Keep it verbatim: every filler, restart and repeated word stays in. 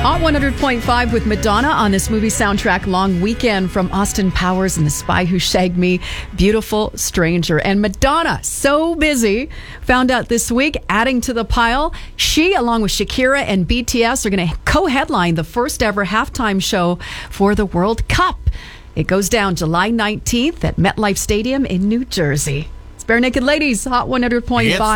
Hot one hundred point five with Madonna on this movie soundtrack long weekend from Austin Powers and The Spy Who Shagged Me, Beautiful Stranger. And Madonna, so busy, found out this week, adding to the pile, she, along with Shakira and B T S, are going to co-headline the first ever halftime show for the World Cup. It goes down July nineteenth at MetLife Stadium in New Jersey. It's Bare Naked Ladies, Hot one hundred point five.